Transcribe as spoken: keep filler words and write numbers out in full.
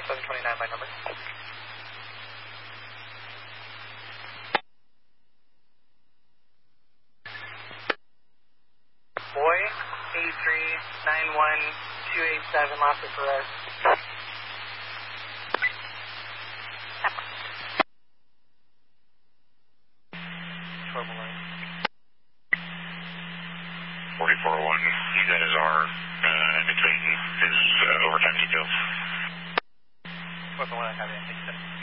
twenty-seven twenty-nine, my number. Boy, eight three nine one two eight seven, last for arrest. twelve eleven. forty-four one, use that as our uh, in between his uh, overtime details. twelve eleven, have it.